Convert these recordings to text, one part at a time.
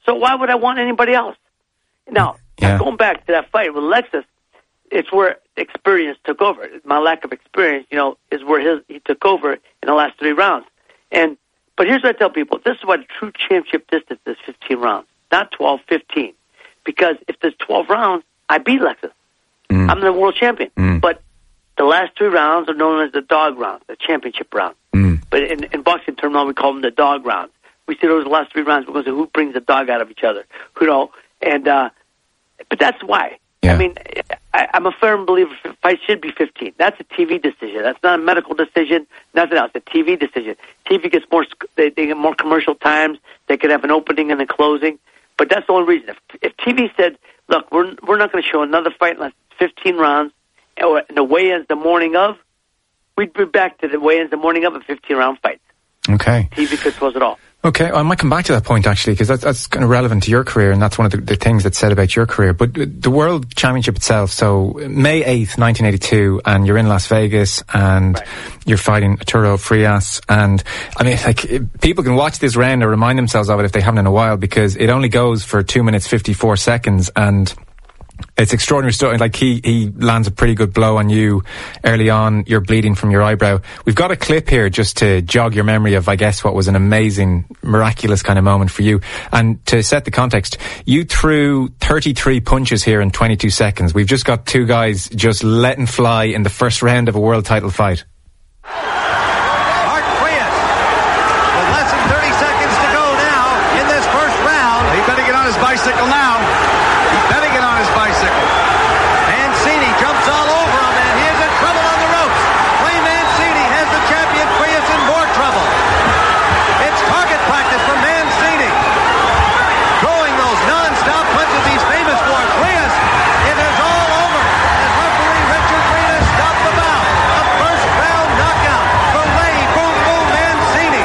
So why would I want anybody else? Now, going back to that fight with Lexus, it's where experience took over. My lack of experience, is where he took over in the last 3 rounds. But here's what I tell people. This is why the true championship distance is 15 rounds, not 12, 15. Because if there's 12 rounds, I beat Lexus. I'm the world champion. But the last 3 rounds are known as the dog rounds, the championship round. But in boxing terminology, we call them the dog rounds. We see those last 3 rounds because of who brings the dog out of each other. But that's why. Yeah. I mean, I'm a firm believer fights should be 15. That's a TV decision. That's not a medical decision, nothing else. It's a TV decision. TV gets more, they get more commercial times. They could have an opening and a closing. But that's the only reason. If TV said, look, we're not going to show another fight unless it's 15 rounds, or the weigh-ins the morning of, we'd be back to the weigh-ins the morning of a 15-round fight. Okay. TV could close it all. Okay, I might come back to that point actually, because that's kind of relevant to your career, and that's one of the things that's said about your career. But the World Championship itself, so May 8th, 1982, and you're in Las Vegas, and you're fighting Arturo Frias, and I mean, like, people can watch this round or remind themselves of it if they haven't in a while, because it only goes for 2 minutes 54 seconds, and it's extraordinary stuff. Like, he lands a pretty good blow on you early on. You're bleeding from your eyebrow. We've got a clip here just to jog your memory of, I guess, what was an amazing, miraculous kind of moment for you. And to set the context, you threw 33 punches here in 22 seconds. We've just got 2 guys just letting fly in the first round of a world title fight. Mark Frias, with less than 30 seconds to go now in this first round. He better get on his bicycle now. Bicycle. Mancini jumps all over him, and he is in trouble on the ropes. Ray Mancini has the champion Frias in more trouble. It's target practice for Mancini. Throwing those non-stop punches he's famous for. Frias, it is all over as referee Richard Frias stopped the bout. A first round knockout for Ray Boom Boom Mancini.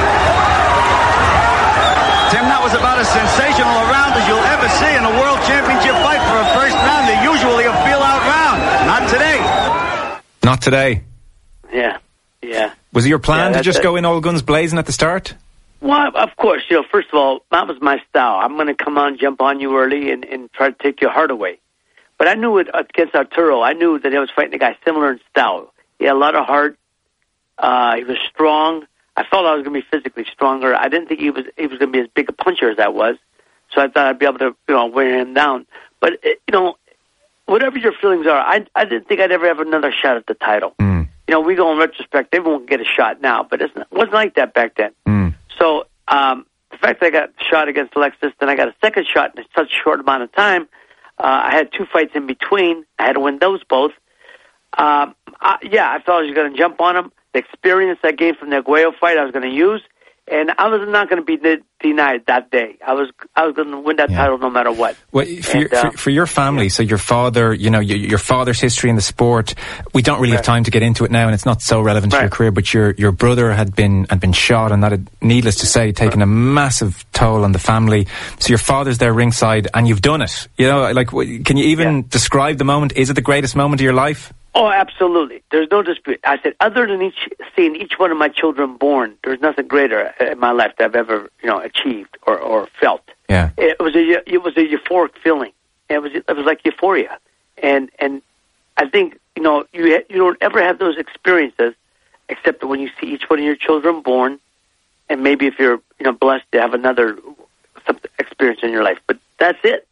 Tim, that was about as sensational a round as you'll ever see in a world championship fight for a first round. Usually a feel-out round. Not today. Not today. Yeah. Was it your plan to just go in all guns blazing at the start? Well, of course. First of all, that was my style. I'm going to come on, jump on you early, and try to take your heart away. But I knew it against Arturo. I knew that I was fighting a guy similar in style. He had a lot of heart. He was strong. I felt I was going to be physically stronger. I didn't think he was going to be as big a puncher as I was. So I thought I'd be able to, wear him down. But, whatever your feelings are, I didn't think I'd ever have another shot at the title. We go in retrospect, everyone can get a shot now, but it wasn't like that back then. So the fact that I got shot against Alexis, then I got a second shot in such a short amount of time, I had 2 fights in between. I had to win those both. I thought I was going to jump on him. The experience I gained from the Aguayo fight I was going to use, and I was not going to be denied that day. I was going to win that title no matter what. Well, for your family, so your father, your father's history in the sport, we don't really have time to get into it now, and it's not so relevant to your career, but your brother had been shot, and that had, needless to say, taken a massive toll on the family. So your father's there ringside, and you've done it. Can you even describe the moment? Is it the greatest moment of your life? Oh, absolutely. There's no dispute. I said, other than seeing each one of my children born, there's nothing greater in my life that I've ever, achieved or felt. Yeah. It was a euphoric feeling. It was like euphoria, and I think you don't ever have those experiences except when you see each one of your children born, and maybe if you're blessed to have another experience in your life. But that's it.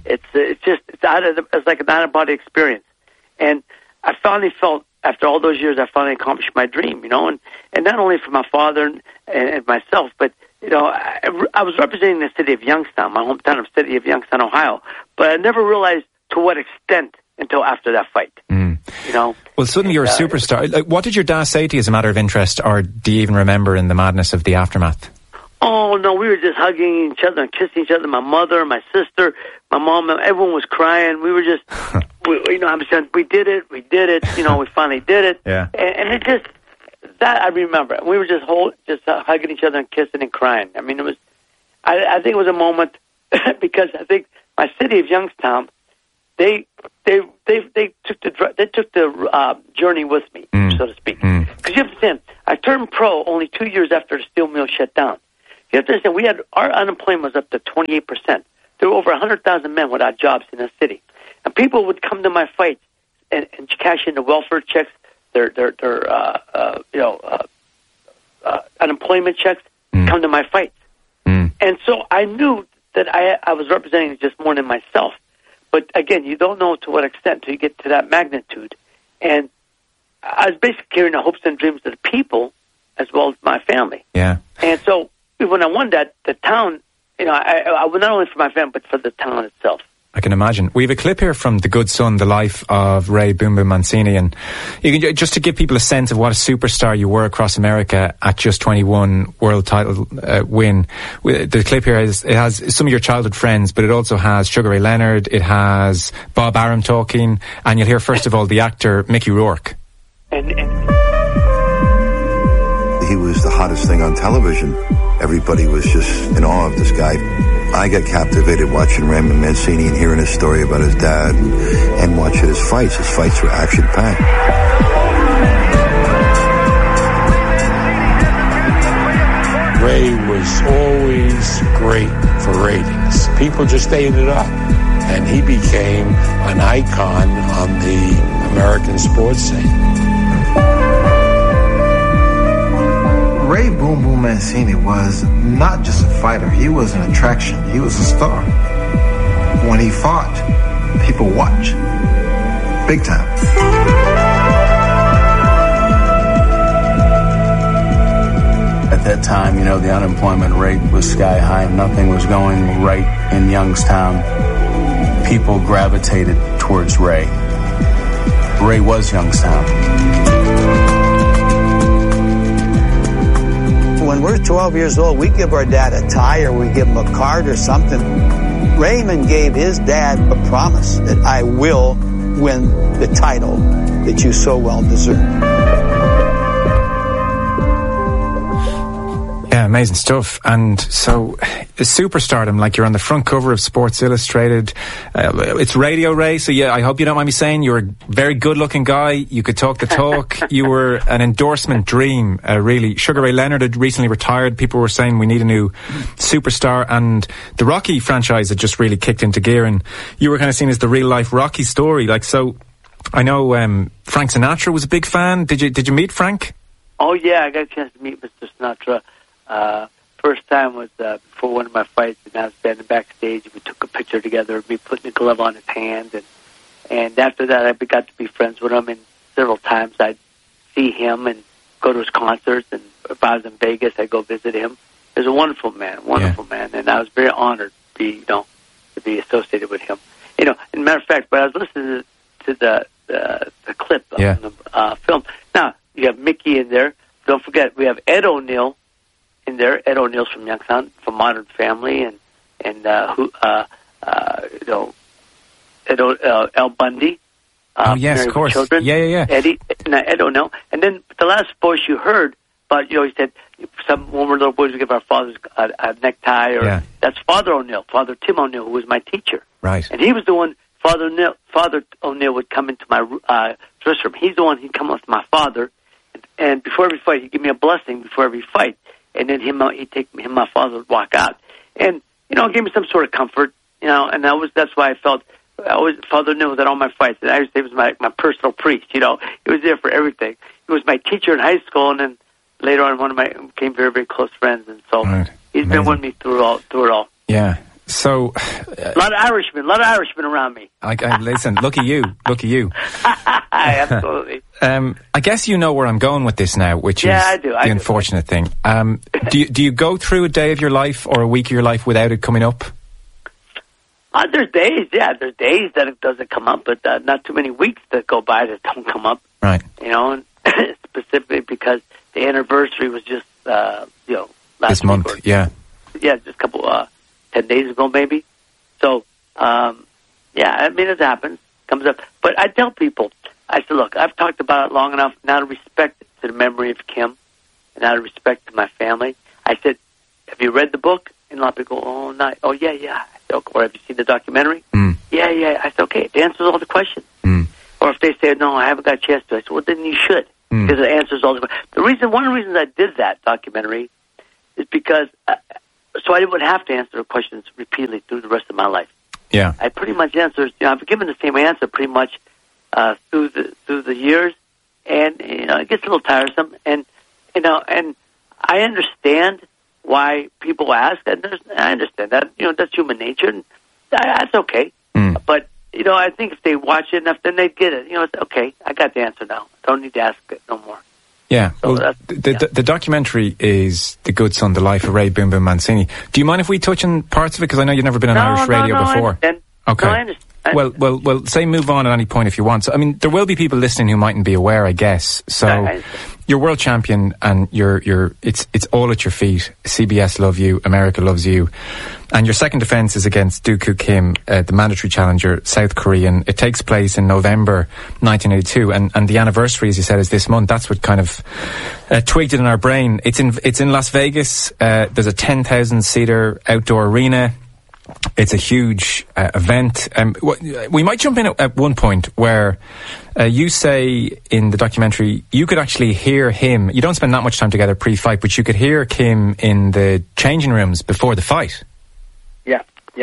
It's like an out-of-body experience, and I finally felt, after all those years, I finally accomplished my dream, and not only for my father and myself, but, I was representing the city of Youngstown, my hometown of city of Youngstown, Ohio, but I never realized to what extent until after that fight, Well, suddenly you're a superstar. What did your dad say to you as a matter of interest, or do you even remember in the madness of the aftermath? Oh, no, we were just hugging each other and kissing each other. My mother, my sister, my mom, everyone was crying. We were just, I'm saying, we did it, we finally did it. Yeah. And it just, that I remember. We were just hugging each other and kissing and crying. I mean, it was, I think it was a moment, because I think my city of Youngstown, they took the journey with me, so to speak. Because you have to understand, I turned pro only 2 years after the steel mill shut down. You have to understand, our unemployment was up to 28%. there were over 100,000 men without jobs in the city. And people would come to my fights and cash in the welfare checks, their unemployment checks, come to my fights. And so I knew that I was representing just more than myself. But again, you don't know to what extent until you get to that magnitude. And I was basically carrying the hopes and dreams of the people as well as my family. Yeah. And so when I won that, the town, I not only for my family, but for the town itself. I can imagine. We have a clip here from The Good Son, the life of Ray Boom Boom Mancini, and you can, just to give people a sense of what a superstar you were across America at just 21 world title win. The clip here it has some of your childhood friends, but it also has Sugar Ray Leonard, it has Bob Arum talking, and you'll hear first of all the actor Mickey Rourke. He was the hottest thing on television. Everybody was just in awe of this guy. I got captivated watching Raymond Mancini and hearing his story about his dad and watching his fights. His fights were action-packed. Ray was always great for ratings. People just ate it up. And he became an icon on the American sports scene. Ray Boom Boom Mancini was not just a fighter. He was an attraction. He was a star. When he fought, people watched. Big time. At that time, the unemployment rate was sky high. Nothing was going right in Youngstown. People gravitated towards Ray. Ray was Youngstown. When we're 12 years old, we give our dad a tie or we give him a card or something. Raymond gave his dad a promise that I will win the title that you so well deserve. Yeah, amazing stuff. And so, superstardom, like you're on the front cover of Sports Illustrated. It's Radio Ray, so yeah, I hope you don't mind me saying you're a very good-looking guy. You could talk the talk. You were an endorsement dream, really. Sugar Ray Leonard had recently retired. People were saying we need a new superstar, and the Rocky franchise had just really kicked into gear, and you were kind of seen as the real-life Rocky story. Like, so, I know Frank Sinatra was a big fan. Did you meet Frank? Oh, yeah, I got a chance to meet Mr. Sinatra. First time was before one of my fights, and I was standing backstage, and we took a picture together, me putting the glove on his hand, and after that I got to be friends with him, and several times I'd see him and go to his concerts, and if I was in Vegas, I'd go visit him. He was a wonderful man, man, and I was very honored to be associated with him. As a matter of fact, but I was listening to the clip on the film. Now, you have Mickey in there. Don't forget, we have Ed O'Neill in there. Ed O'Neill's from Youngstown, from Modern Family, and Al Bundy. Yes, of course. Children. Yeah. Ed O'Neill. And then the last voice you heard, but he said, when we're little boys, we give our fathers a necktie, or that's Father O'Neill, Father Tim O'Neill, who was my teacher. Right. And he was the one. Father O'Neill would come into my dressing room. He's the one. He'd come with my father, and before every fight, he'd give me a blessing before every fight. And then he'd take me, my father would walk out, and it gave me some sort of comfort, and that's why I felt Father knew that all my fights, and I would say he was my personal priest. He was there for everything. He was my teacher in high school, and then later on, became very, very close friends, and so he's been with me through it all. Yeah. So, a lot of Irishmen around me. Listen, look at you. Absolutely. I guess you know where I'm going with this now, which is the unfortunate thing. Do you go through a day of your life or a week of your life without it coming up? There's days, there's days that it doesn't come up, but not too many weeks that go by that don't come up. Right. And specifically because the anniversary was just, last this month. Yeah, just a couple 10 days ago, maybe. So, it happens, comes up. But I tell people, I said, look, I've talked about it long enough, now to respect to the memory of Kim, and out of respect to my family. I said, have you read the book? And a lot of people go, oh, yeah. I said, okay. Or have you seen the documentary? Yeah. I said, okay, it answers all the questions. Or if they say, no, I haven't got a chance to, I said, well, then you should, because it answers all the questions. One of the reasons I did that documentary is because so I would have to answer the questions repeatedly through the rest of my life. Yeah. I pretty much answered, I've given the same answer pretty much through the years, and it gets a little tiresome, and I understand why people ask, and I understand that, that's human nature, and that's okay. But I think if they watch it enough, then they'd get it. It's okay. I got the answer now. Don't need to ask it no more. Yeah. So well, the documentary is The Good Son, The Life of Ray Boom Boom Mancini. Do you mind if we touch on parts of it? Because I know you've never been on Irish radio before. I understand. Okay. No, I understand. Well, say move on at any point if you want. So, I mean, there will be people listening who mightn't be aware, I guess. So, you're world champion, and it's all at your feet. CBS love you, America loves you, and your second defence is against Doo-Koo Kim, the mandatory challenger, South Korean. It takes place in November 1982, and the anniversary, as you said, is this month. That's what kind of twigged it in our brain. It's in Las Vegas. There's a 10,000-seater outdoor arena. It's a huge event. We might jump in at one point where you say in the documentary you could actually hear him. You don't spend that much time together pre-fight, but you could hear Kim in the changing rooms before the fight. Yeah.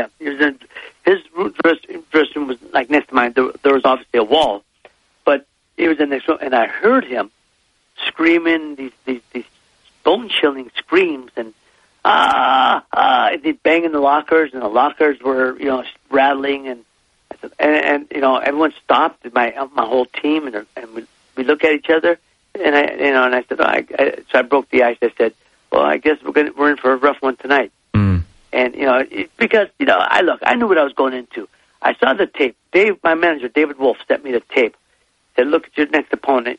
His dressing room was like next to mine. There was obviously a wall, but it was in the next room, and I heard him screaming these bone-chilling screams, and they'd bang in the lockers, and the lockers were, rattling, and everyone stopped, my whole team, and we look at each other, and I said, so I broke the ice. I said, well, I guess we're in for a rough one tonight. And, because, I knew what I was going into. I saw the tape. My manager, David Wolf, sent me the tape. Said, look at your next opponent,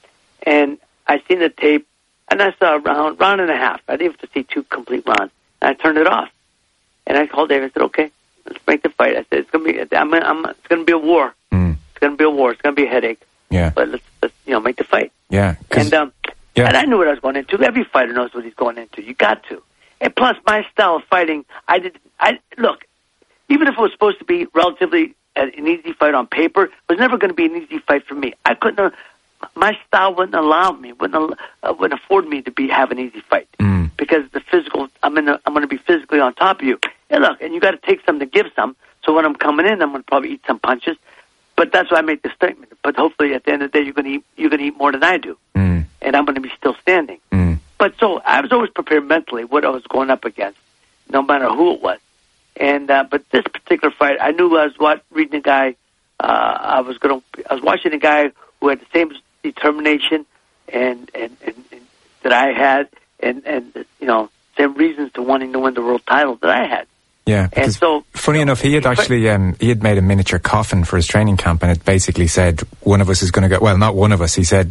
and I seen the tape. And I saw a round and a half. I didn't have to see 2 complete rounds. And I turned it off. And I called David and said, okay, let's make the fight. I said, it's going to be a war. It's going to be a war. It's going to be a headache. Yeah. But let's make the fight. Yeah. And I knew what I was going into. Every fighter knows what he's going into. You got to. And plus, my style of fighting, look, even if it was supposed to be relatively an easy fight on paper, it was never going to be an easy fight for me. I couldn't have. My style wouldn't allow me, wouldn't afford me to have an easy fight because the physical. I'm going to be physically on top of you. And look, and you got to take some to give some. So when I'm coming in, I'm going to probably eat some punches. But that's why I make the statement. But hopefully, at the end of the day, you're going to eat more than I do, and I'm going to be still standing. But so I was always prepared mentally what I was going up against, no matter who it was. And but this particular fight, I knew I was reading a guy. I was watching a guy who had the same determination and that I had, and same reasons to wanting to win the world title that I had. Yeah, and so funny enough, he had actually he had made a miniature coffin for his training camp, and it basically said one of us is going to go. Well, not one of us. He said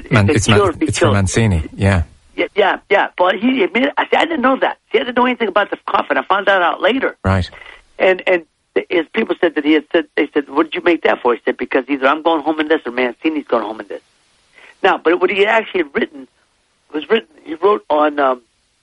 it's for Mancini. Yeah. Yeah. But he admitted. I didn't know that. He didn't know anything about the coffin. I found that out later. Right. And his people said that they said, what did you make that for? He said, because either I'm going home in this or Mancini's going home in this. Now, but what he actually had he wrote on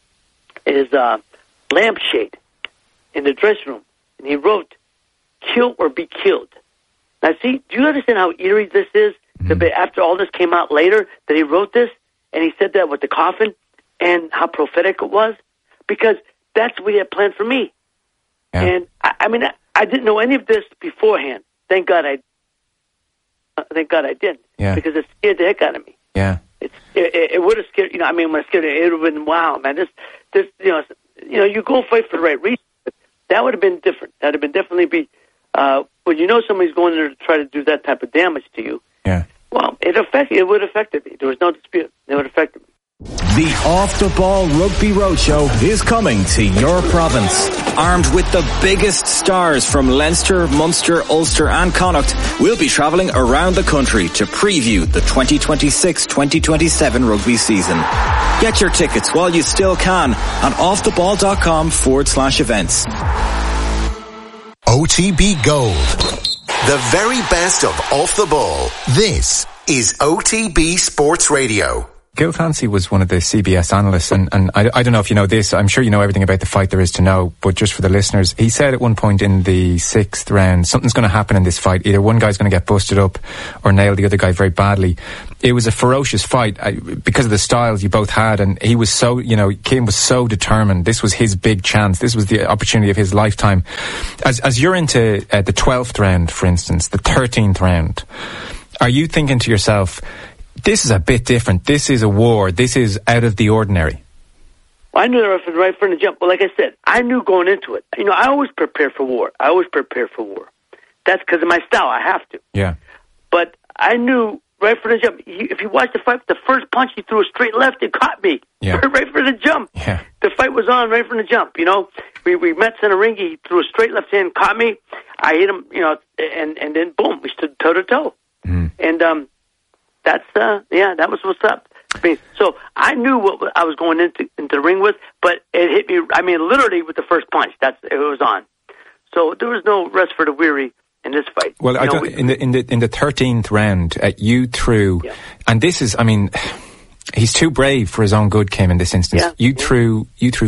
his lampshade in the dressing room, and he wrote, kill or be killed. Now, see, do you understand how eerie this is? After all this came out later, that he wrote this, and he said that with the coffin, and how prophetic it was? Because that's what he had planned for me. Yeah. And, I didn't know any of this beforehand. Thank God I didn't. Yeah. Because it scared the heck out of me. Yeah. It would have scared, when I scared it would have been, wow, man, this, you go fight for the right reason. That would have been different. That would have been definitely when somebody's going there to try to do that type of damage to you. Yeah. Well, it would have affected me. There was no dispute. It would have affected me. The Off the Ball Rugby Roadshow is coming to your province. Armed with the biggest stars from Leinster, Munster, Ulster and Connacht, we'll be travelling around the country to preview the 2026-2027 rugby season. Get your tickets while you still can on offtheball.com/events. OTB Gold. The very best of Off the Ball. This is OTB Sports Radio. Gil Clancy was one of the CBS analysts, and I don't know if you know this, I'm sure you know everything about the fight there is to know, but just for the listeners, he said at one point in the 6th round, something's going to happen in this fight. Either one guy's going to get busted up or nail the other guy very badly. It was a ferocious fight because of the styles you both had, and he was so, Kim was so determined. This was his big chance. This was the opportunity of his lifetime. As you're into the 12th round, for instance, the 13th round, are you thinking to yourself, this is a bit different. This is a war. This is out of the ordinary. Well, I knew that was right from the jump. But like I said, I knew going into it. I always prepare for war. That's because of my style. I have to. Yeah. But I knew right from the jump. If you watch the fight, the first punch he threw a straight left, it caught me. Yeah. Right from the jump. Yeah. The fight was on right from the jump. We met in a ring. He threw a straight left hand, caught me. I hit him. And then boom, we stood toe to toe. And that was what's up. So I knew what I was going into the ring with, but it hit me. Literally with the first punch. It was on. So there was no rest for the weary in this fight. Well, in the 13th round, you threw, and this is, he's too brave for his own good, Kim, in this instance. Yeah. You threw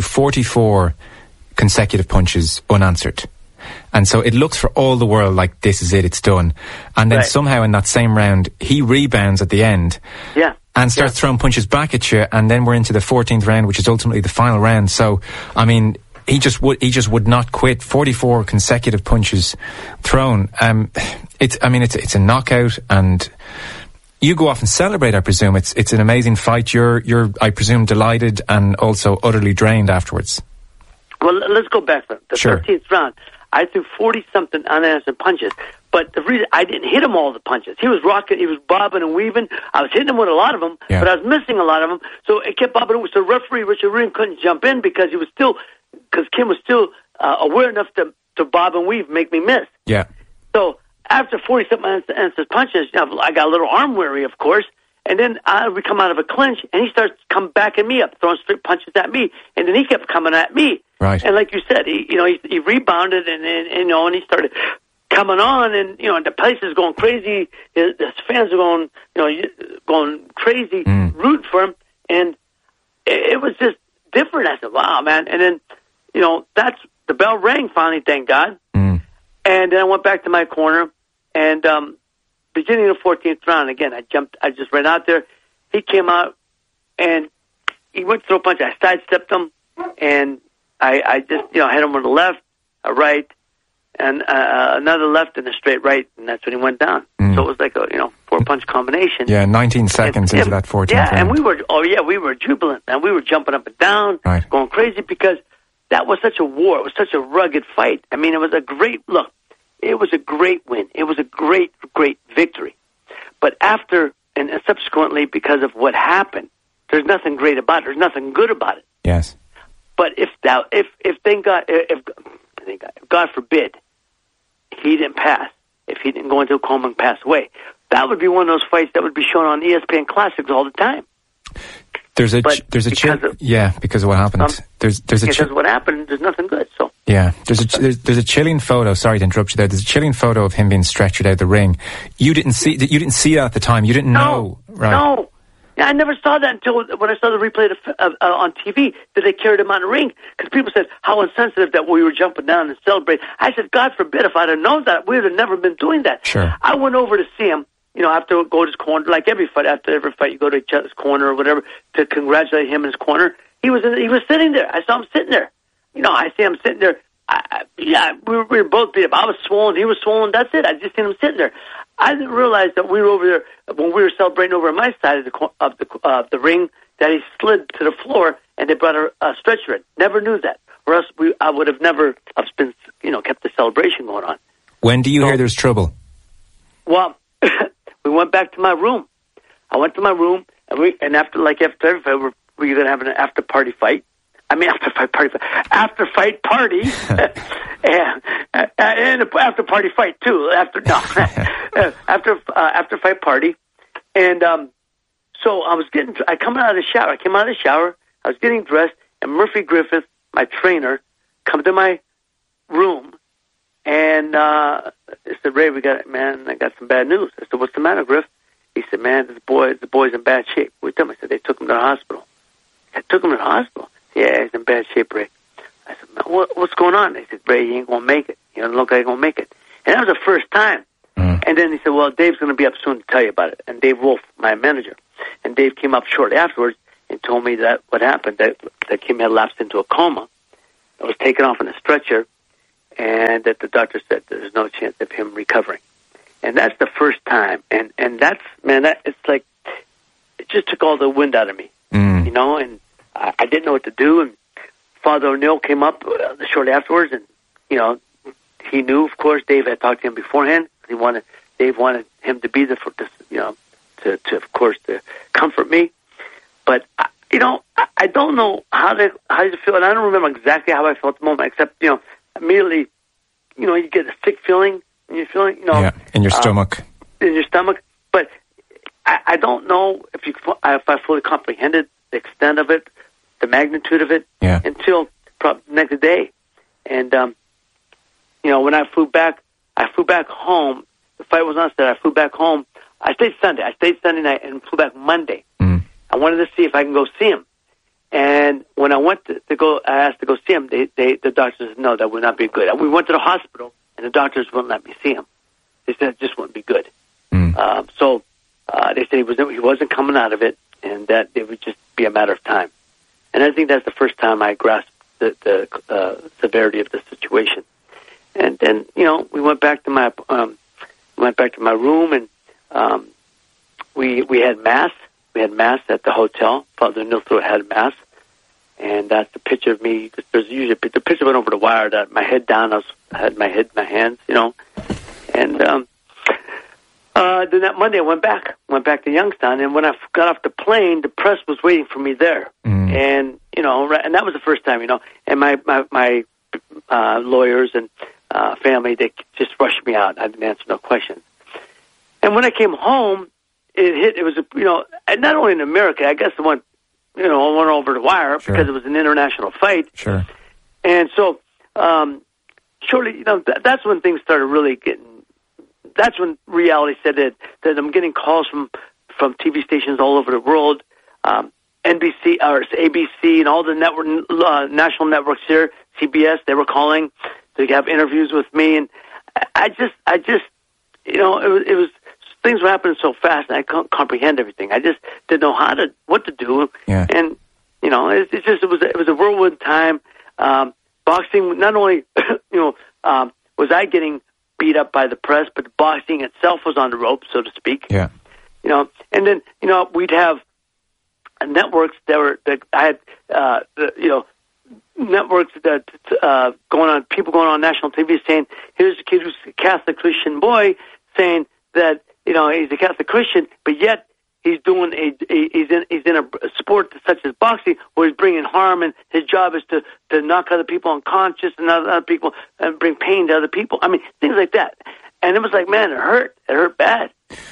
44 consecutive punches unanswered. And so it looks for all the world like this is it, it's done. And then somehow in that same round, he rebounds at the end. Yeah. And starts throwing punches back at you, and then we're into the 14th round, which is ultimately the final round. So, he just would not quit. 44 consecutive punches thrown. It's a knockout, and you go off and celebrate, I presume. It's an amazing fight. You're, I presume, delighted and also utterly drained afterwards. Well, let's go back to the 13th round. I threw 40-something unanswered punches. But the reason I didn't hit him all the punches, he was rocking, he was bobbing and weaving. I was hitting him with a lot of them, but I was missing a lot of them. So it kept bobbing. So referee Richard Ream couldn't jump in because Kim was still aware enough to bob and weave, make me miss. Yeah. So after 40-something unanswered punches, I got a little arm weary, of course. And then we come out of a clinch, and he starts coming backing me up, throwing straight punches at me. And then he kept coming at me. Right. And like you said, he rebounded, and he started coming on, and the place is going crazy. His fans are going crazy, rooting for him, and it was just different. I said, "Wow, man!" And then, that's the bell rang finally. Thank God. And then I went back to my corner, and beginning of the 14th round, again, I just ran out there. He came out, and he went to throw a punch. I sidestepped him, and I just hit him with a left, a right, and another left and a straight right, and that's when he went down. So it was like a 4-punch combination. Yeah, 19 seconds into that 14th round. And we were jubilant, and we were jumping up and down, going crazy, because that was such a war. It was such a rugged fight. It was a great look. It was a great win. It was a great, great victory. But after and subsequently, because of what happened, there's nothing great about it. There's nothing good about it. Yes. But if God forbid, he didn't pass, if he didn't go into a coma and pass away, that would be one of those fights that would be shown on ESPN Classics all the time. Because of what happened. Because of what happened, there's nothing good. So yeah, there's a chilling photo. Sorry to interrupt you there. There's a chilling photo of him being stretchered out the ring. You didn't see that at the time. You didn't know, right? No. Yeah, I never saw that until when I saw the replay on TV that they carried him on the ring, because people said how insensitive that we were jumping down and celebrating. I said, God forbid, if I'd have known that, we would have never been doing that. Sure. I went over to see him. After go to his corner, like every fight, after every fight, you go to each other's corner or whatever to congratulate him in his corner. He was sitting there. I saw him sitting there. I see him sitting there. We were both beat up. I was swollen. He was swollen. That's it. I just seen him sitting there. I didn't realize that we were over there when we were celebrating over on my side of the ring, that he slid to the floor and they brought a stretcher in. Never knew that, or else I would have never been kept the celebration going on. When do you hear there's trouble? Well, we went back to my room. I went to my room, and after every fight, we were going to have an after fight party, and after party fight too. After fight party, and so I came out of the shower. I was getting dressed, and Murphy Griffith, my trainer, come to my room. And I said, Ray, I got some bad news. I said, what's the matter, Griff? He said, man, the boy's in bad shape. We told him, I said, they took him to the hospital. I took him to the hospital. Yeah, he's in bad shape, Ray. I said, man, what's going on? They said, Ray, he ain't going to make it. He doesn't look like he's going to make it. And that was the first time. And then he said, well, Dave's going to be up soon to tell you about it. And Dave Wolf, my manager. And Dave came up shortly afterwards and told me that what happened, that Kim had lapsed into a coma. I was taken off on a stretcher, and that the doctor said there's no chance of him recovering. And that's the first time. And that's, man, it's like, it just took all the wind out of me, you know, and I didn't know what to do. And Father O'Neill came up shortly afterwards, and, you know, he knew, of course, Dave had talked to him beforehand. Dave wanted him to be there for this, you know, to of course, to comfort me. But, you know, I don't know how to feel, and I don't remember exactly how I felt at the moment, except, you know, immediately, you know, you get a sick feeling, and you're feeling, you know, in your stomach. But I don't know if I fully comprehended the extent of it, the magnitude of it, until probably the next day. And, you know, when I flew back home. The fight was on Saturday. I flew back home. I stayed Sunday night and flew back Monday. I wanted to see if I can go see him. And when I went to go, I asked to go see him. The doctors said, no, that would not be good. And we went to the hospital, and the doctors wouldn't let me see him. They said it just wouldn't be good. So they said he wasn't coming out of it, and that it would just be a matter of time. And I think that's the first time I grasped the severity of the situation. And then, you know, we went back to my room, and we had mass. We had mass at the hotel. Father Nilthroat had mass, and that's the picture of me. There's usually the picture went over the wire. That my head down, I had my head in my hands, you know. And then that Monday, I went back to Youngstown, and when I got off the plane, the press was waiting for me there, and you know, and that was the first time, you know. And my lawyers and family, they just rushed me out. I didn't answer no questions. And when I came home, it was, you know, and not only in America, I guess it went over the wire because it was an international fight. Sure. And so, shortly, you know, that's when things started really getting, that's when reality set in, that I'm getting calls from TV stations all over the world, NBC or ABC and all the network, national networks here, CBS, they were calling to have interviews with me, and I just, you know, it was things were happening so fast, and I couldn't comprehend everything. I just didn't know what to do, and you know, it was a whirlwind time. Boxing, not only, you know, was I getting beat up by the press, but the boxing itself was on the ropes, so to speak. Yeah, you know, and then, you know, we'd have networks that I had, you know, networks that people going on national TV saying, here's a kid who's a Catholic Christian boy saying that, you know, he's a Catholic Christian, but yet he's doing he's in a sport such as boxing where he's bringing harm, and his job is to knock other people unconscious and other people and bring pain to other people. I mean, things like that. And it was like, man, it hurt bad.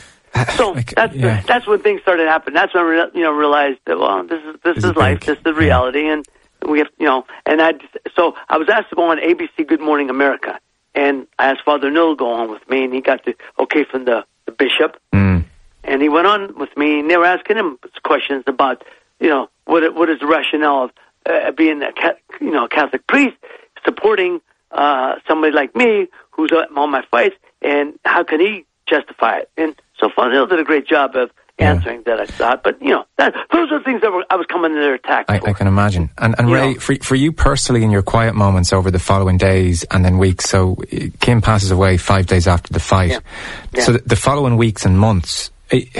So that's when things started happening. That's when I realized that, well, this is life, this is the reality, and we have, you know. And so I was asked to go on ABC Good Morning America, and I asked Father Nil to go on with me, and he got the okay from the bishop, and he went on with me, and they were asking him questions about, you know, what is the rationale of being a Catholic priest supporting somebody like me who's at all my fights, and how can he justify it? And so Father Hill did a great job of answering that, I thought. But, you know, those are the things that I was coming to their attack for. I can imagine. And Ray, for you personally, in your quiet moments over the following days and then weeks, so Kim passes away 5 days after the fight. Yeah. So the following weeks and months,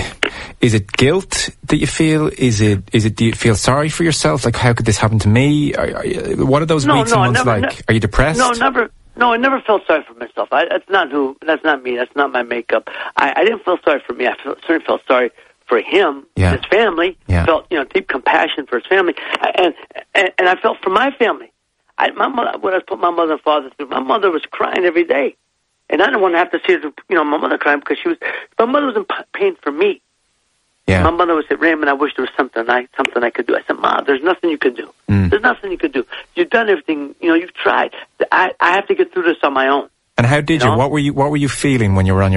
is it guilt that you feel? Is it? Do you feel sorry for yourself? Like, how could this happen to me? What are those weeks and months like? Are you depressed? No, I never felt sorry for myself. That's not me. That's not my makeup. I didn't feel sorry for me. I certainly felt sorry for him, his family. Felt, you know, deep compassion for his family, and I felt for my family. When I put my mother and father through, my mother was crying every day, and I didn't want to have to see her, you know, my mother crying because my mother was in pain for me. Yeah. My mother would say, Raymond, I wish there was something I could do. I said, Ma, there's nothing you could do. There's nothing you could do. You've done everything. You know, you've tried. I have to get through this on my own. And how did you? What were you feeling when you were on your own?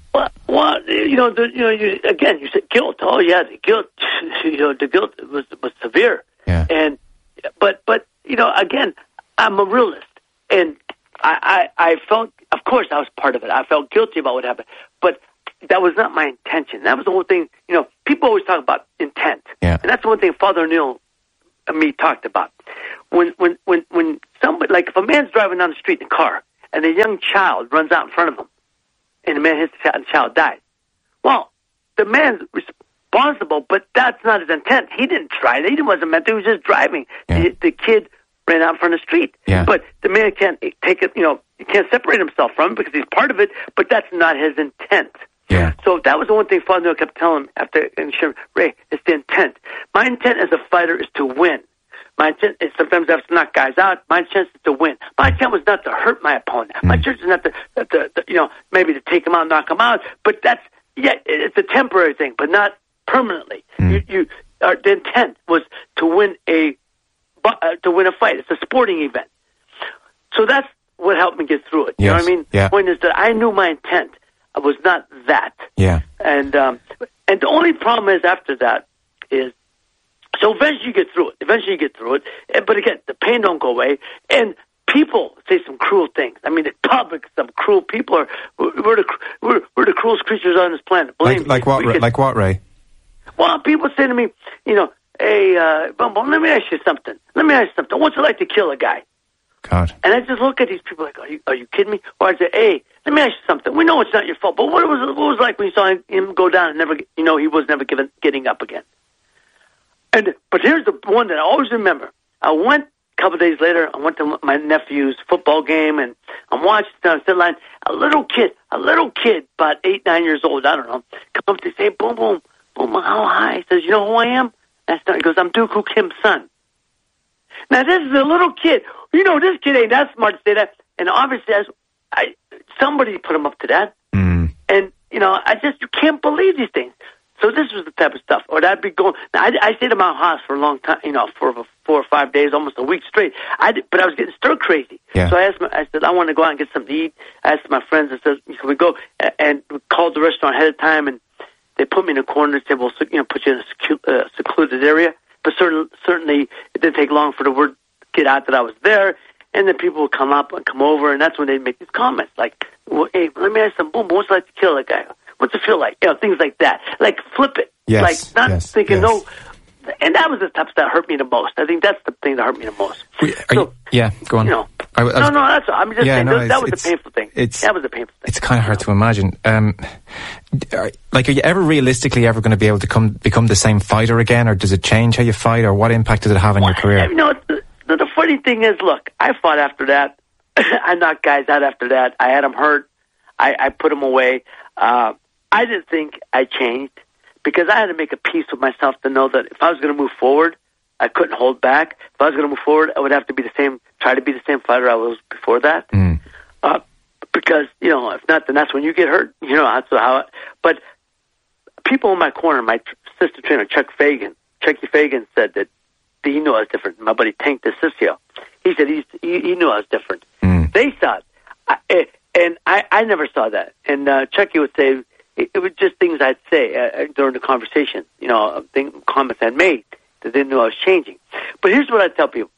Well, you said guilt. Oh, yeah, the guilt. The guilt was severe. Yeah. But again, I'm a realist, and I felt, of course, I was part of it. I felt guilty about what happened, but that was not my intention. That was the whole thing. People always talk about intent, yeah. And that's the one thing Father O'Neill and me talked about. When somebody, like if a man's driving down the street in a car and a young child runs out in front of him, and the man hits the child and the child dies. Well, the man's responsible, but that's not his intent. He didn't try it. He wasn't meant to. He was just driving. Yeah. The kid ran out in front of the street. Yeah. But the man can't take it, he can't separate himself from it because he's part of it, but that's not his intent. Yeah. So that was the one thing Father O'Neill kept telling him after, and Ray, it's the intent. My intent as a fighter is to win. My intent is sometimes I have to knock guys out. My intent is to win. My intent was not to hurt my opponent. My intent is not to maybe to take him out, knock him out. But it's a temporary thing, but not permanently. The intent was to win a fight. It's a sporting event. So that's what helped me get through it. Yes. You know what I mean? Yeah. The point is that I knew my intent was not that. Yeah. And the only problem is after that is, so eventually you get through it. But again, the pain don't go away. And people say some cruel things. I mean, the public, some cruel people we're the cruelest creatures on this planet. Like what, Ray? Well, people say to me, hey, Bumbo, let me ask you something. What's it like to kill a guy? God. And I just look at these people like, are you kidding me? Or I say, hey, let me ask you something. We know it's not your fault, but what was it like when you saw him go down and never, he was never getting up again? But here's the one that I always remember. I went a couple of days later. I went to my nephew's football game, and I'm watching down the line. A little kid, about 8, 9 years old, I don't know, comes up to say, boom, boom, boom, how high? He says, you know who I am? He goes, I'm Dooku Kim's son. Now, this is a little kid. This kid ain't that smart to say that. And obviously, somebody put him up to that. Mm. And, you can't believe these things. So this was the type of stuff. Or I'd be going. Now, I stayed at my house for a long time, for 4 or 5 days, almost a week straight. But I was getting stir crazy. Yeah. So I said, I want to go out and get something to eat. I asked my friends, I said, can we go? And we called the restaurant ahead of time, and they put me in a corner and said, well, put you in a secluded area. But certainly it didn't take long for the word to get out that I was there. And then people would come up and come over, and that's when they'd make these comments like, well, hey, let me ask some boom, what's it like to kill a guy? What's it feel like? Things like that. Like, flip it. Yes, like, not thinking, no. And that was the stuff that hurt me the most. I think that's the thing that hurt me the most. Go on. No, that's all. I'm just saying, that was the painful thing. That was the painful thing. It's kind of hard to imagine. Are you ever realistically ever going to be able to become the same fighter again, or does it change how you fight, or what impact does it have on your career? The funny thing is, look, I fought after that. I knocked guys out after that. I had them hurt. I put them away. I didn't think I changed because I had to make a peace with myself to know that if I was going to move forward, I couldn't hold back. If I was going to move forward, I would have to try to be the same fighter I was before that. Mm. Because, if not, then that's when you get hurt. But people in my corner, my assistant trainer, Chucky Fagan, said that he knew I was different. My buddy Tank DeCiccio, he said he knew I was different. Mm. They saw it. And I never saw that. And Chucky would say, it was just things I'd say during the conversation, comments I'd made that they knew I was changing. But here's what I tell people.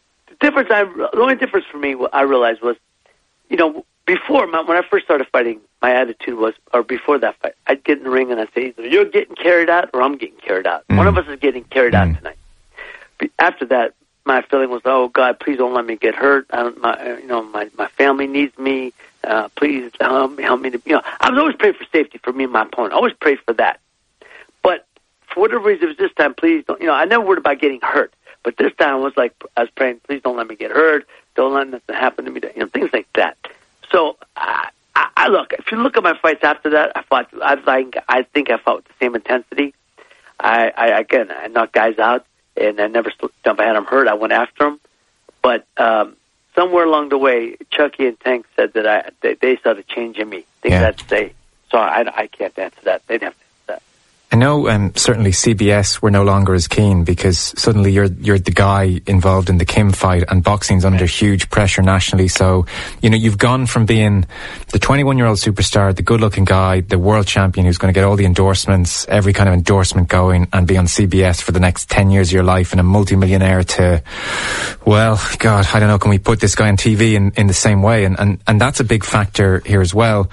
The only difference for me, I realized was, before, when I first started fighting, my attitude was, or before that fight, I'd get in the ring and I'd say, either you're getting carried out or I'm getting carried out. One of us is getting carried out tonight. After that, my feeling was, oh, God, please don't let me get hurt. My family needs me. Please help me to, I was always praying for safety for me and my opponent. I always prayed for that. But for whatever reason, it was this time, please don't, I never worried about getting hurt. But this time I was praying, please don't let me get hurt. Don't let nothing happen to me. Things like that. So, I look, if you look at my fights after that, I think I fought with the same intensity. I knocked guys out and I never jumped. I had them hurt. I went after them. But, somewhere along the way, Chucky and Tank said that they saw the change in me. So I can't answer that. They'd have to answer that. I know certainly CBS were no longer as keen because suddenly you're the guy involved in the Kim fight, and boxing's under huge pressure nationally. So, you've gone from being the 21-year-old superstar, the good-looking guy, the world champion who's going to get all the endorsements, every kind of endorsement going, and be on CBS for the next 10 years of your life and a multi-millionaire to, well, God, I don't know, can we put this guy on TV in the same way? And that's a big factor here as well.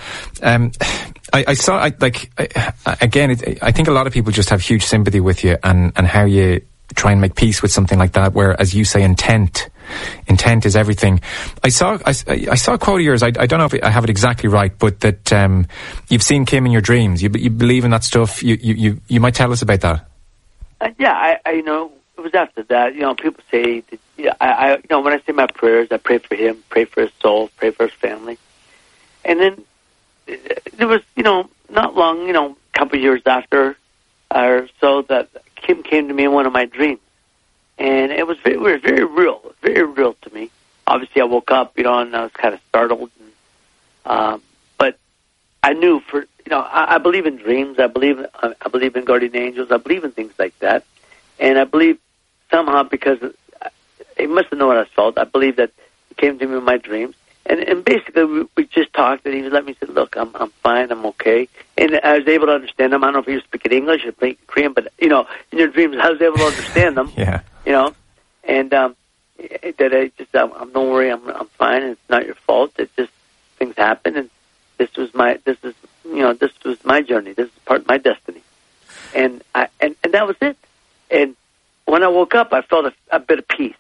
I think a lot of people just have huge sympathy with you and how you try and make peace with something like that, where, as you say, intent is everything. I saw a quote of yours, I don't know if I have it exactly right, but that you've seen Kim in your dreams. You believe in that stuff. You might tell us about that. I it was after that, people say, that, when I say my prayers, I pray for him, pray for his soul, pray for his family. And then there was, not long, a couple of years after or so, that Kim came to me in one of my dreams. And it was very real to me. Obviously, I woke up, and I was kind of startled. But I knew I believe in dreams. I believe in guardian angels. I believe in things like that. And I believe somehow, because he must have known what I felt, I believe that he came to me in my dreams. And basically, we just talked, and he let me say, look, I'm fine, I'm okay. And I was able to understand him. I don't know if he was speaking English or speaking Korean, but, in your dreams, I was able to understand them. Yeah. And don't worry, I'm fine, and it's not your fault. It's just things happen, and this was my journey. This is part of my destiny. And that was it. And when I woke up, I felt a bit of peace.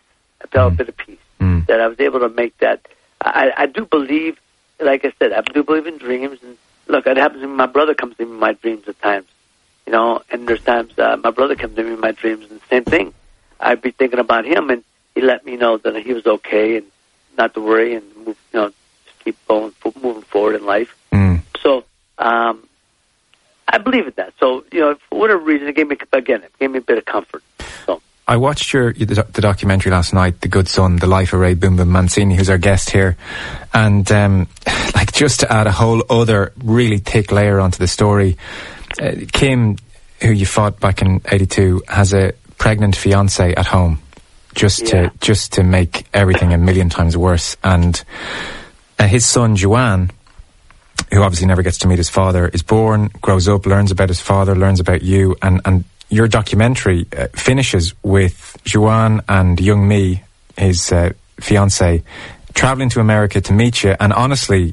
That I was able to make that. I do believe, like I said, I do believe in dreams. And look, it happens to me. My brother comes to me in my dreams at times, and there's times my brother comes to me in my dreams, and the same thing. I'd be thinking about him, and he let me know that he was okay and not to worry and move, just keep moving forward in life. So I believe in that. So, for whatever reason, it gave me a bit of comfort. So. I watched the documentary last night, The Good Son, The Life of Ray Boom Boom Mancini, who's our guest here. And, just to add a whole other really thick layer onto the story, Kim, who you fought back in 82, has a pregnant fiancée at home, just to make everything a million times worse. And his son, Juan, who obviously never gets to meet his father, is born, grows up, learns about his father, learns about you, and your documentary finishes with Juan and young Mi, his fiancée, traveling to America to meet you. And honestly,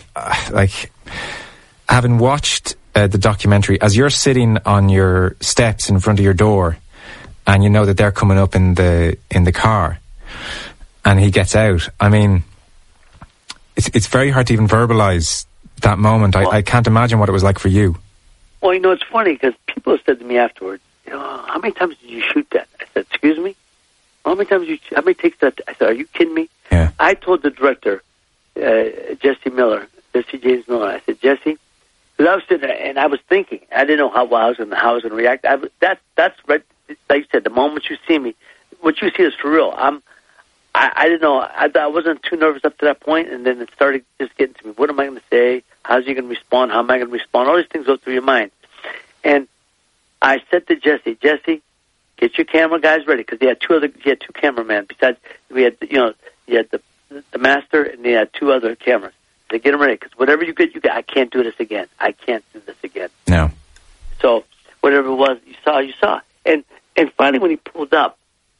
having watched the documentary, as you're sitting on your steps in front of your door, and you know that they're coming up in the car, and he gets out. I mean, it's very hard to even verbalize that moment. I can't imagine what it was like for you. Well, it's funny because people have said to me afterwards, how many times did you shoot that? I said, excuse me? How many takes that? I said, are you kidding me? Yeah. I told the director, Jesse James Miller, I said, Jesse, because I was sitting there and I was thinking, I didn't know how I was going to react. That's right, like you said, the moment you see me, what you see is for real. I didn't know, I wasn't too nervous up to that point, and then it started just getting to me. What am I going to say? How's he going to respond? How am I going to respond? All these things go through your mind. And I said to Jesse, get your camera guys ready, because he had two cameramen. Besides, he had the master, and he had two other cameras. They get them ready, because whatever you get. I can't do this again. I can't do this again. No. So whatever it was, you saw. And finally, when he pulled up,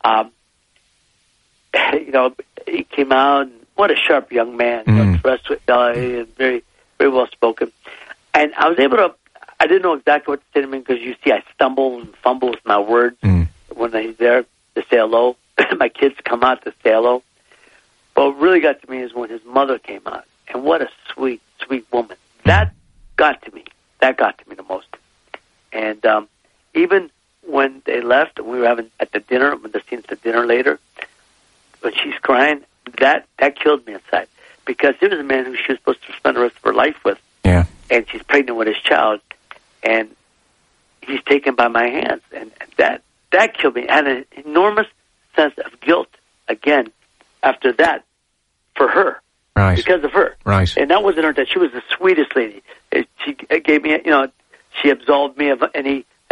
he came out. And what a sharp young man, dressed with and very, very well spoken. And I was able to. I didn't know exactly what to say to him, because you see, I stumble and fumble with my words when he's there to say hello. My kids come out to say hello. But what really got to me is when his mother came out. And what a sweet, sweet woman. That got to me. That got to me the most. And even when they left, and we were having at the dinner, when the scene's at dinner later, when she's crying, that killed me inside. Because there was a man who she was supposed to spend the rest of her life with. Yeah. And she's pregnant with his child. And he's taken by my hands. And that killed me. I had an enormous sense of guilt, again, after that, for her. Right. Because of her. Right. And that wasn't her, that she was the sweetest lady. She gave me, she absolved me of any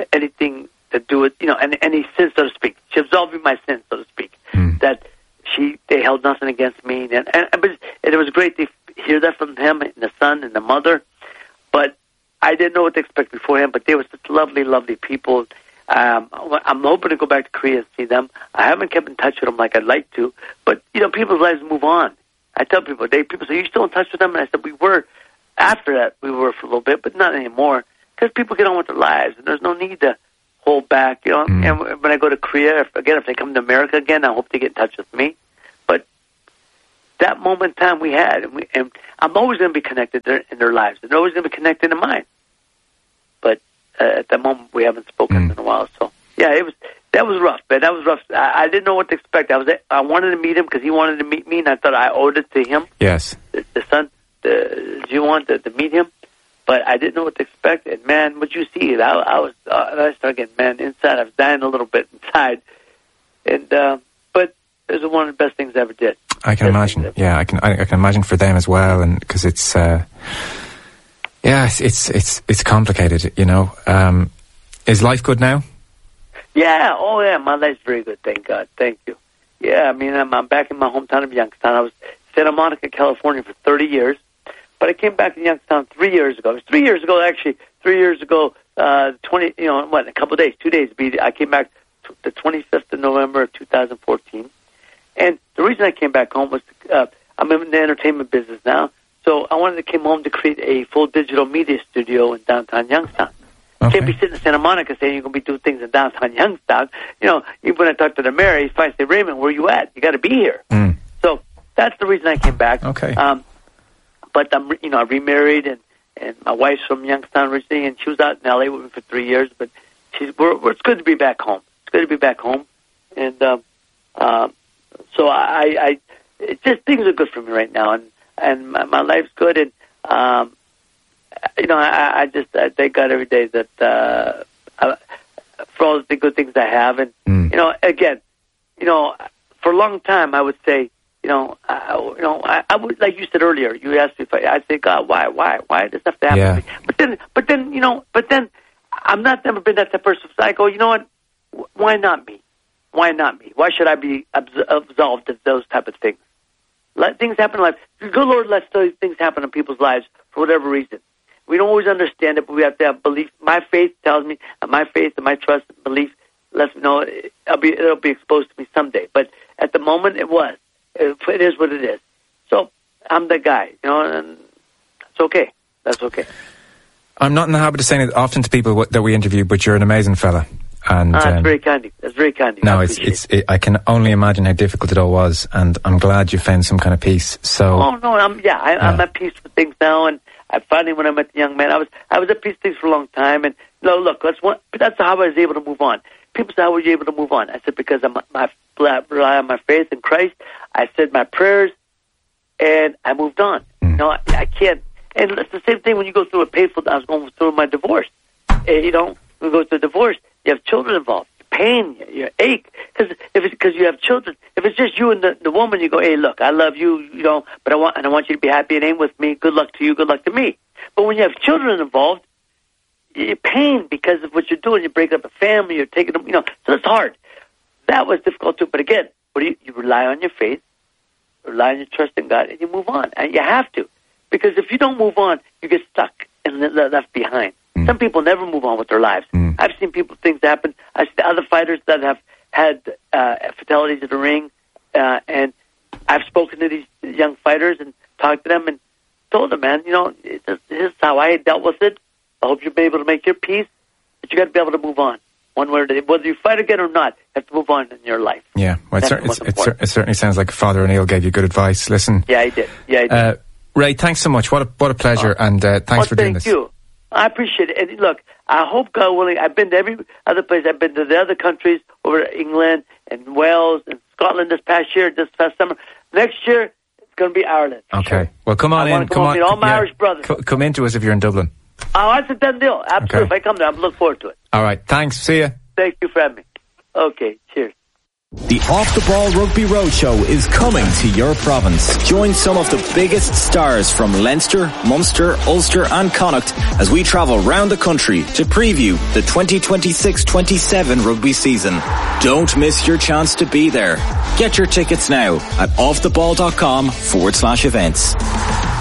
anything to do with, any sin, so to speak. She absolved me my sin, so to speak. That they held nothing against me, and it was great to hear that from him and the son and the mother. But I didn't know what to expect beforehand. But they were such lovely, lovely people. I'm hoping to go back to Korea and see them. I haven't kept in touch with them like I'd like to, but people's lives move on. I tell people, people say, "Are you still in touch with them?" And I said, "We were." After that, we were for a little bit, but not anymore, because people get on with their lives, and there's no need to hold back. And when I go to Korea, if they come to America again, I hope they get in touch with me. But that moment in time we had, and I'm always going to be connected in their lives. They're always going to be connected in mine. But at that moment, we haven't spoken in a while. So yeah, that was rough, man. That was rough. I didn't know what to expect. I wanted to meet him because he wanted to meet me, and I thought I owed it to him. Yes, the son. Do you want to meet him? But I didn't know what to expect. And man, what you see, I started getting inside. I was dying a little bit inside. And but it was one of the best things I ever did. I can imagine. Yeah, I can imagine for them as well, and because it's it's complicated. Is life good now? Yeah. Oh yeah, my life's very good. Thank God. Thank you. Yeah, I mean, I'm back in my hometown of Youngstown. I was Santa Monica, California for 30 years. But I came back to Youngstown 3 years ago. It was 3 years ago, actually. 3 years ago, a couple of days, 2 days. I came back the 25th of November of 2014. And the reason I came back home was I'm in the entertainment business now. So I wanted to come home to create a full digital media studio in downtown Youngstown. Okay. Can't be sitting in Santa Monica saying you're going to be doing things in downtown Youngstown. Even when I talk to the mayor, he's fine. Say, Raymond, where you at? You got to be here. So that's the reason I came back. Okay. But I remarried, and my wife's from Youngstown originally, and she was out in L.A. with me for 3 years. But it's good to be back home. It's good to be back home, and so it's just things are good for me right now, and my life's good, and I thank God every day that for all the good things I have, and again, for a long time I would say. I would, like you said earlier. You asked me if I'd say, God, why does this have to happen to me? But then, I'm never been that type of person. So I go, you know what? Why not me? Why not me? Why should I be absolved of those type of things? Let things happen in life. Good Lord, lets those things happen in people's lives for whatever reason. We don't always understand it, but we have to have belief. My faith tells me, and my faith and my trust and belief lets me know it'll be exposed to me someday. But at the moment, it was. It is what it is. So I'm the guy, and it's okay. That's okay. I'm not in the habit of saying it often to people that we interview, but you're an amazing fella. And that's very kind of you. That's very kind of you. No, I can only imagine how difficult it all was, and I'm glad you found some kind of peace. So. Oh no, I'm at peace with things now, and I finally, when I met the young man, I was at peace with things for a long time, and look, that's how I was able to move on. People say, how were you able to move on? I said, because I rely on my faith in Christ. I said my prayers, and I moved on. I can't. And it's the same thing when you go through a painful. I was going through my divorce. When you go through a divorce, you have children involved. Pain, you ache, because you have children. If it's just you and the woman, you go, hey, look, I love you, but I want you to be happy. It ain't with me. Good luck to you. Good luck to me. But when you have children involved, you're pain because of what you're doing. You break up a family. You're taking them. So it's hard. That was difficult too. But again, you rely on your faith, rely on your trust in God, and you move on. And you have to, because if you don't move on, you get stuck and left behind. Some people never move on with their lives. I've seen things happen. I've seen other fighters that have had fatalities in the ring, and I've spoken to these young fighters and talked to them and told them, man, this is how I dealt with it. I hope you'll be able to make your peace, but you got to be able to move on. One way or the other. Whether you fight again or not, you have to move on in your life. Yeah, well, it certainly sounds like Father O'Neill gave you good advice. Listen. Yeah, he did. Ray, thanks so much. What a pleasure, and thanks for doing this. Thank you. I appreciate it. And look, I hope, God willing, I've been to every other place. I've been to the other countries, over to England and Wales and Scotland this past summer. Next year, it's going to be Ireland. Okay. Sure. Well, come on in. Come on. Meet all my Irish brothers. Come into us if you're in Dublin. Oh, that's a done deal. Absolutely. Okay. If I come there, I'm looking forward to it. All right. Thanks. See ya. Thank you for having me. Okay. Cheers. The Off the Ball Rugby Roadshow is coming to your province. Join some of the biggest stars from Leinster, Munster, Ulster and Connacht as we travel round the country to preview the 2026-27 rugby season. Don't miss your chance to be there. Get your tickets now at offtheball.com/events.